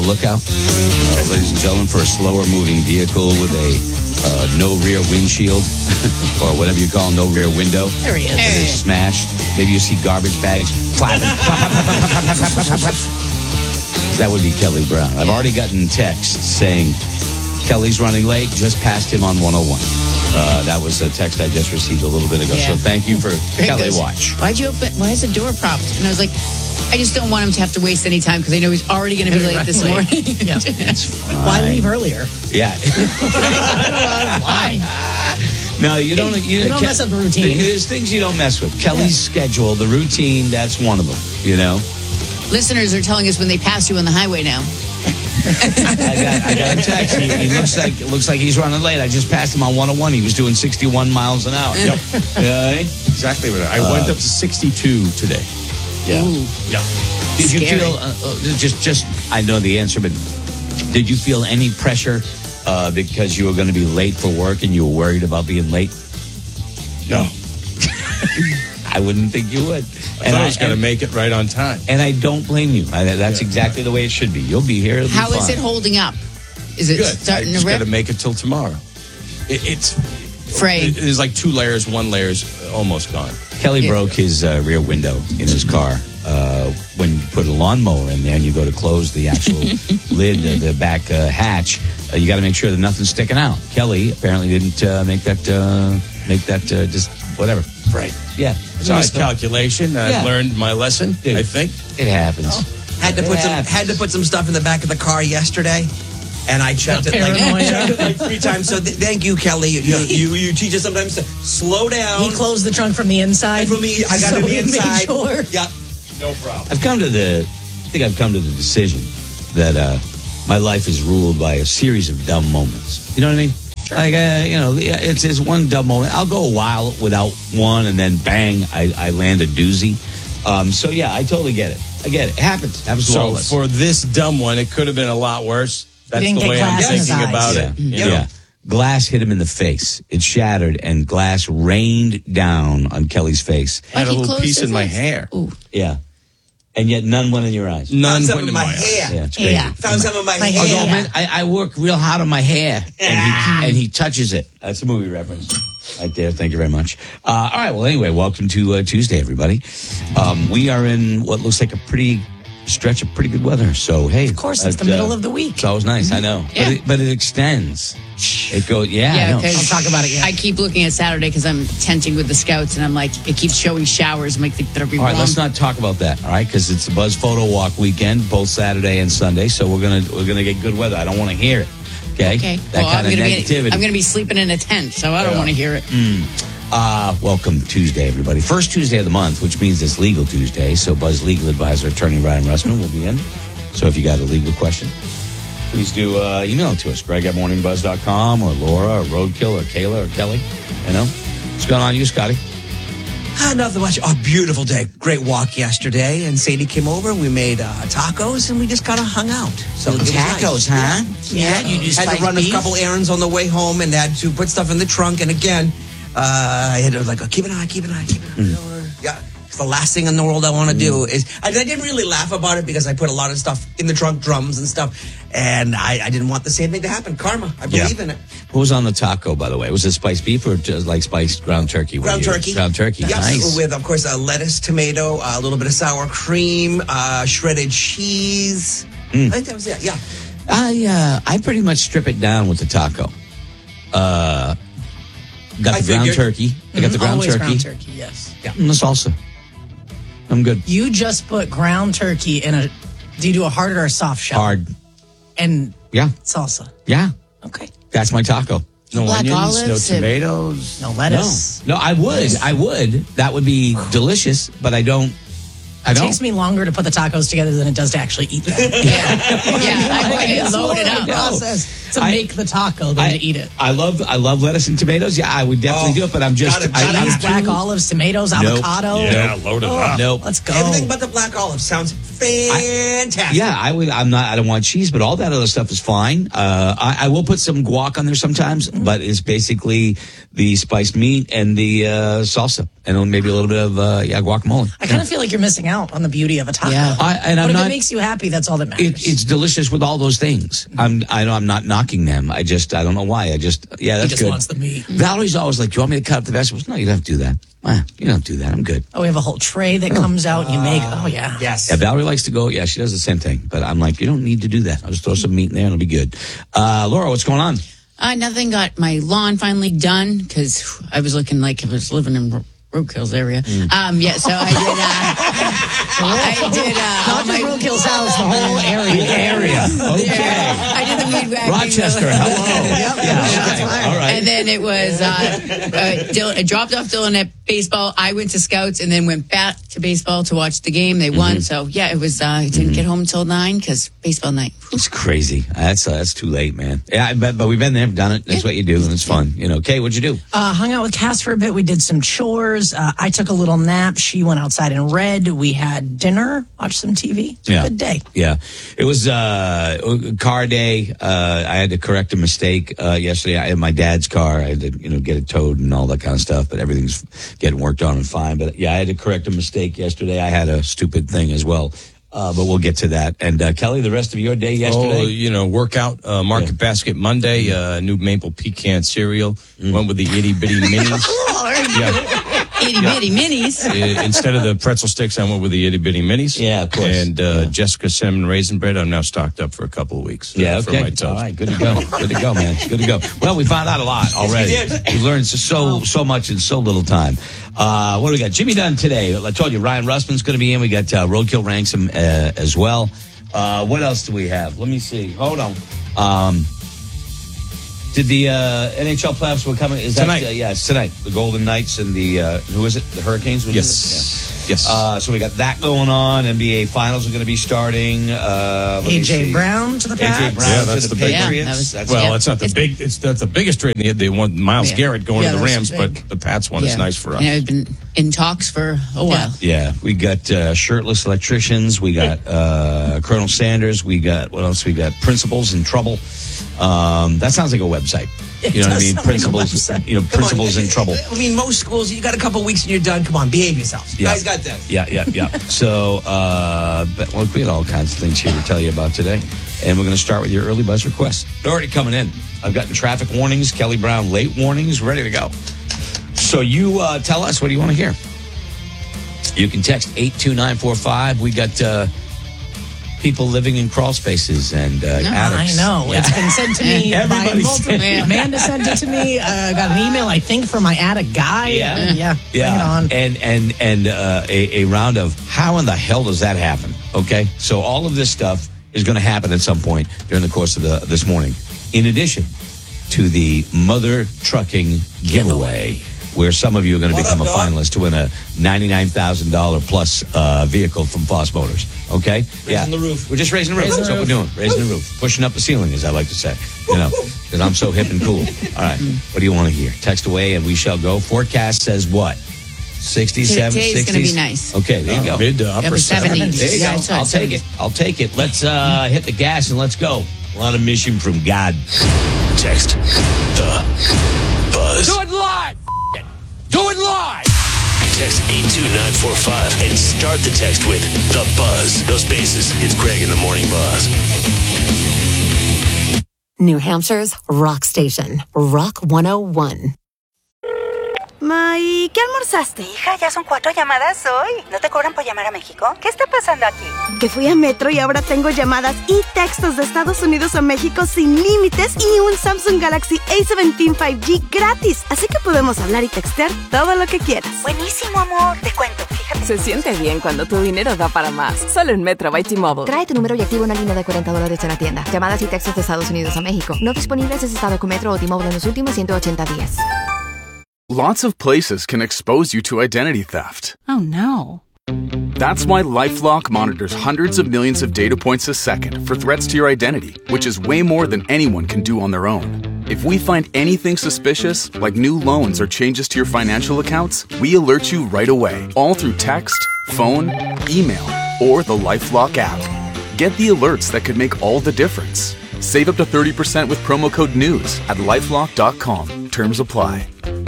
Look out, ladies and gentlemen, for a slower moving vehicle with a no rear windshield or whatever you call no rear window. There he is. It is smashed. Maybe you see garbage bags flapping. That would be Kelly Brown. I've already gotten texts saying Kelly's running late. Just passed him on 101. That was a text I just received a little bit ago. Yeah. So thank you for Kelly Goes, Watch. Why is the door propped? And I was like, I just don't want him to have to waste any time because I know he's already going to be late this morning. Yeah. Why leave earlier? Yeah. Why? No, you don't. You don't mess up the routine. There's things you don't mess with. Kelly's schedule, the routine, that's one of them. You know. Listeners are telling us when they pass you on the highway now. I got a text. He looks like he's running late. I just passed him on 101. He was doing 61 miles an hour. Yep. Right? Exactly what I went up to 62 today. Yeah. Ooh. Yeah. Did you Scary. feel just? I know the answer, but did you feel any pressure because you were going to be late for work and you were worried about being late? No. I wouldn't think you would. I thought I was going to make it right on time. And I don't blame you. That's exactly the way it should be. You'll be here. How is it holding up? Is it Good. I starting to just got rip? to make it till tomorrow. It's Frayed. There's like 2 layers. 1 layer's almost gone. Kelly broke his rear window in his car when you put a lawnmower in there and you go to close the actual lid, the back hatch. You got to make sure that nothing's sticking out. Kelly apparently didn't make that just whatever. Right. Yeah. It's a nice calculation. I learned my lesson, Dude. I think. It happens. Had to put some stuff in the back of the car yesterday, and I checked it like 3 times. So thank you, Kelly. You teach us sometimes to slow down. He closed the trunk from the inside. And for me, I got to be he made inside. sure. Yeah. No problem. I've come to the decision that my life is ruled by a series of dumb moments. You know what I mean? Sure. Like, it's one dumb moment. I'll go a while without one, and then bang, I land a doozy. So yeah, I totally get it. I get it. It happens. Happens to all So of us. for this dumb one, it could have been a lot worse. That's didn't the get way I'm glass in his thinking eyes. about Yeah. it. Yeah. Glass hit him in the face. It shattered, and glass rained down on Kelly's face. I had a He little closed piece his in my eyes. hair. Ooh. Yeah. And yet none went in your eyes. None Found some went in in my my eye. hair. Yeah, it's crazy. Yeah. Found some in my My hair. hair. Man, I work real hard on my hair, and he touches it. That's a movie reference right there. Thank you very much. All right. Well, anyway, welcome to Tuesday, everybody. We are in what looks like a pretty stretch of pretty good weather. So hey, Of course, it's the middle of the week. It's always nice. I know, Yeah. but it extends. It goes. Yeah, I know. because I'll talk about it yet. I keep looking at Saturday because I'm tenting with the scouts, and I'm like, it keeps showing showers. I'm like, they better be All right, wrong. let's not talk about that. All right, because it's a Buzz Photo Walk weekend, both Saturday and Sunday. So we're gonna get good weather. I don't want to hear it. Okay. Okay. That Well, kind of negativity. I'm going to be sleeping in a tent, so I don't want to hear it. Welcome Tuesday, everybody. First Tuesday of the month, which means it's Legal Tuesday. So Buzz Legal Advisor Attorney Ryan Russman will be in. So if you got a legal question, please do email it to us, Greg@morningbuzz.com, or Laura, or Roadkill, or Kayla, or Kelly. You know, what's going on, you, Scotty? Nothing much. A beautiful day. Great walk yesterday, and Sadie came over, and we made tacos, and we just kind of hung out. So it was nice. huh? Yeah, You do had to spiced run beef? a couple errands on the way home, and had to put stuff in the trunk. And again, I had to keep an eye. Yeah, it's the last thing in the world I want to do is. I didn't really laugh about it because I put a lot of stuff in the trunk, drums and stuff, and I didn't want the same thing to happen. Karma. I believe in it. What was on the taco, by the way? Was it spiced beef or just like spiced ground turkey? Ground turkey. Ground turkey. Yes, Nice. with, of course, lettuce, tomato, a little bit of sour cream, shredded cheese. I think that was it, yeah. I pretty much strip it down with the taco. Got the ground figured. turkey. I got the ground Always turkey. ground turkey, yes. And the salsa. I'm good. You just put ground turkey in a. Do you do a hard or a soft shell? Hard. And Yeah. salsa. Yeah. Okay. That's my taco. No Black onions, olives no and- tomatoes. No lettuce. No, I would. I would. That would be delicious, but I don't. It takes me longer to put the tacos together than it does to actually eat them. Yeah, I load it up. Process. to make the taco than to eat it. I love lettuce and tomatoes. Yeah, I would definitely do it, but I'm just I'm These black olives, tomatoes, avocado. Yeah, load it up. Nope. Let's go. Everything but the black olive sounds fantastic. I would. I don't want cheese, but all that other stuff is fine. I will put some guac on there sometimes, but it's basically the spiced meat and the salsa, and then maybe a little bit of guacamole. I kind of feel like you're missing out on the beauty of a taco. Yeah. But if it makes you happy, that's all that matters. It's delicious with all those things. I know I'm not knocking them. I don't know why. That's he just good. wants the meat. Valerie's always like, "Do you want me to cut up the vegetables?" No, you don't have to do that. You don't do that. I'm good. Oh, we have a whole tray that comes out and you make. Oh, yeah. Yes. Yeah, Valerie likes to go. Yeah, she does the same thing. But I'm like, you don't need to do that. I'll just throw some meat in there and it'll be good. Laura, what's going on? Nothing. Got my lawn finally done because I was looking like I was living in Rook Hills area. So I did. Not just Rook Hills House, the whole area. Okay. I did the weed whacking. Rochester. Hello. Yep. Okay. All right. And then it was I dropped off Dylan at baseball. I went to scouts and then went back to baseball to watch the game. They won, so it was. I didn't get home till 9 because baseball night. It's crazy. That's too late, man. Yeah, but we've been there, done it. That's what you do, and it's fun. Kay, what'd you do? Hung out with Cass for a bit. We did some chores. I took a little nap. She went outside and read. We had dinner, watched some TV. It's a good day. Yeah. It was car day. I had to correct a mistake yesterday. I had my dad's car. I had to get it towed and all that kind of stuff, but everything's getting worked on and fine. But yeah, I had to correct a mistake yesterday. I had a stupid thing as well. But we'll get to that. And Kelly, the rest of your day yesterday? Workout, Market Basket Monday, new maple pecan cereal. Went with the itty bitty minis. Itty bitty minis. Instead of the pretzel sticks, I went with the itty bitty minis. Yeah, of course. And Jessica cinnamon raisin bread. I'm now stocked up for a couple of weeks. Yeah, for okay. my toast. All right, good to go. Good to go, man. Good to go. Well, we found out a lot already. We learned so much in so little time. What do we got? Jimmy Dunn today. I told you Ryan Russman's going to be in. We got Roadkill Ransom as well. What else do we have? Let me see. Hold on. Did the NHL playoffs were coming? Is tonight? That, it's tonight. The Golden Knights and the who is it? The Hurricanes. Yes. Yes. So we got that going on. NBA Finals are going to be starting. AJ Brown to the Pats. AJ Brown that's to the the big Patriots. one. It's not the big. That's the biggest trade. They want Myles Garrett going to the that's Rams, big. but the Pats one is nice for us. I've been in talks for a while. Yeah, we got shirtless electricians. We got Colonel Sanders. We got what else? We got Principals in Trouble. That sounds like a website. You know what I mean? Principals. Principals in Trouble. I mean, most schools, you got a couple weeks and you're done. Come on, behave yourselves. You guys got this. Yeah. So, we got all kinds of things here to tell you about today. And we're going to start with your early buzz requests. They're already coming in. I've gotten traffic warnings, Kelly Brown late warnings, ready to go. So you tell us, what do you want to hear? You can text 82945. We got people living in crawl spaces and attics. I know. Yeah. It's been sent to me by Everybody's multiple. Amanda sent it to me. Got an email, I think, from my attic guy. Yeah. Bring it on. And a round of how in the hell does that happen? Okay, so all of this stuff is going to happen at some point during the course of this morning. In addition to the Mother Trucking giveaway, where some of you are going to become a finalist to win a $99,000 plus vehicle from Foss Motors. Okay? Raising the roof. We're just raising the roof. That's what we're doing. Raising the roof. Pushing up the ceiling, as I like to say. Because I'm so hip and cool. All right. What do you want to hear? Text away and we shall go. Forecast says what? 67, Today's 60s? going to be nice. Okay, there you go. Mid to upper 70s. There you Yeah, go. I'll take it. I'll take it. Let's hit the gas and let's go. We're on a mission from God. Text the buzz. Do it live. Do it live. Text 82945 and start the text with the buzz. No spaces. It's Greg in the Morning Buzz. New Hampshire's Rock Station, Rock 101. May, ¿qué almorzaste? Hija, ya son 4 llamadas hoy. ¿No te cobran por llamar a México? ¿Qué está pasando aquí? Que fui a Metro y ahora tengo llamadas y textos de Estados Unidos a México sin límites y un Samsung Galaxy A17 5G gratis. Así que podemos hablar y textear todo lo que quieras. Buenísimo, amor. Te cuento, fíjate. Se siente bien cuando tu dinero da para más. Solo en Metro by T-Mobile. Trae tu número y activa una línea de $40 en la tienda. Llamadas y textos de Estados Unidos a México. No disponibles si estado con Metro o T-Mobile en los últimos 180 días. Lots of places can expose you to identity theft. Oh, no. That's why LifeLock monitors hundreds of millions of data points a second for threats to your identity, which is way more than anyone can do on their own. If we find anything suspicious, like new loans or changes to your financial accounts, we alert you right away, all through text, phone, email, or the LifeLock app. Get the alerts that could make all the difference. Save up to 30% with promo code NEWS at LifeLock.com. Terms apply.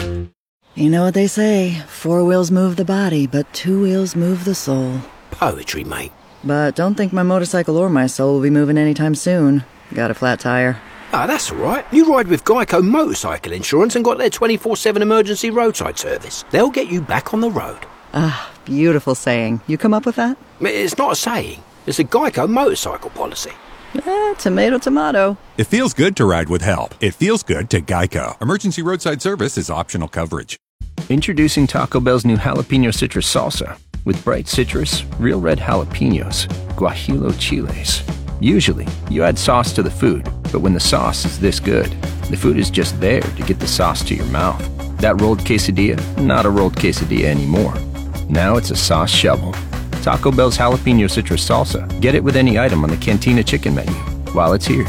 You know what they say, 4 wheels move the body, but 2 wheels move the soul. Poetry, mate. But don't think my motorcycle or my soul will be moving anytime soon. Got a flat tire. Ah, that's all right. You ride with Geico Motorcycle Insurance and got their 24/7 emergency roadside service. They'll get you back on the road. Ah, beautiful saying. You come up with that? It's not a saying. It's a Geico motorcycle policy. Tomato, tomato. It feels good to ride with help. It feels good to Geico. Emergency roadside service is optional coverage. Introducing Taco Bell's new jalapeno citrus salsa. With bright citrus, real red jalapenos, guajillo chiles. Usually, you add sauce to the food, but when the sauce is this good, the food is just there to get the sauce to your mouth. That rolled quesadilla, not a rolled quesadilla anymore. Now it's a sauce shovel. Taco Bell's jalapeno citrus salsa. Get it with any item on the Cantina chicken menu while it's here.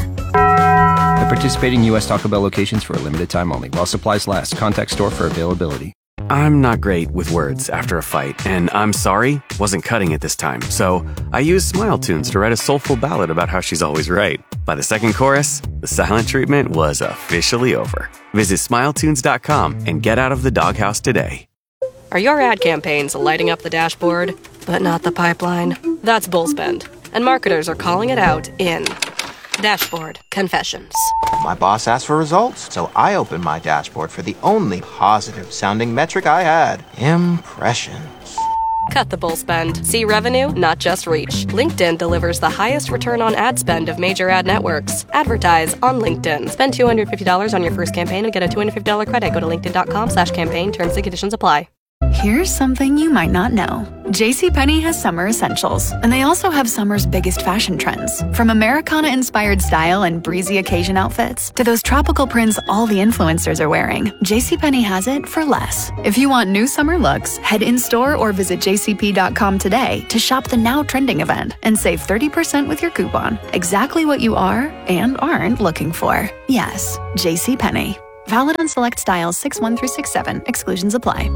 At participating U.S. Taco Bell locations for a limited time only. While supplies last. Contact store for availability. I'm not great with words after a fight, and I'm sorry wasn't cutting it this time. So I used Smile Tunes to write a soulful ballad about how she's always right. By the second chorus, the silent treatment was officially over. Visit SmileTunes.com and get out of the doghouse today. Are your ad campaigns lighting up the dashboard, but not the pipeline? That's Bullspend, and marketers are calling it out in Dashboard Confessions. My boss asked for results, so I opened my dashboard for the only positive-sounding metric I had: impressions. Cut the bull spend. See revenue, not just reach. LinkedIn delivers the highest return on ad spend of major ad networks. Advertise on LinkedIn. Spend $250 on your first campaign and get a $250 credit. Go to linkedin.com/campaign. Terms and conditions apply. Here's something you might not know. JCPenney has summer essentials, and they also have summer's biggest fashion trends. From Americana-inspired style and breezy occasion outfits to those tropical prints all the influencers are wearing, JCPenney has it for less. If you want new summer looks, head in-store or visit jcp.com today to shop the now trending event and save 30% with your coupon. Exactly what you are and aren't looking for. Yes, JCPenney. Valid on select styles 6-1 through 6-7. Exclusions apply.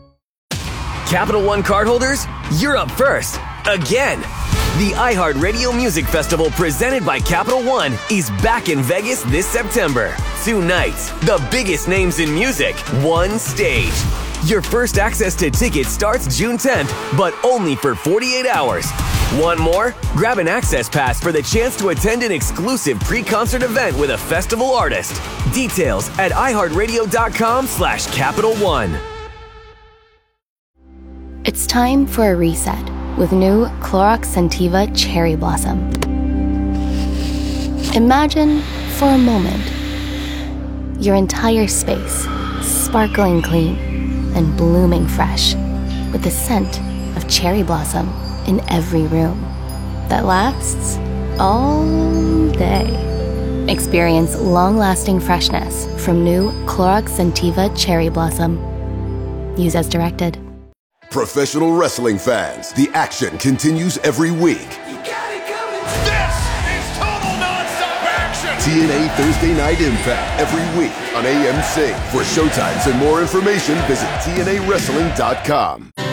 Capital One cardholders, you're up first. Again. The iHeartRadio Music Festival presented by Capital One is back in Vegas this September. 2 nights, the biggest names in music, one stage. Your first access to tickets starts June 10th, but only for 48 hours. Want more? Grab an access pass for the chance to attend an exclusive pre-concert event with a festival artist. Details at iHeartRadio.com/Capital One. It's time for a reset with new Clorox Scentiva Cherry Blossom. Imagine, for a moment, your entire space sparkling clean and blooming fresh with the scent of cherry blossom in every room that lasts all day. Experience long-lasting freshness from new Clorox Scentiva Cherry Blossom. Use as directed. Professional wrestling fans, the action continues every week. This is total nonstop action! TNA Thursday Night Impact every week on AMC. For showtimes and more information, visit TNAWrestling.com.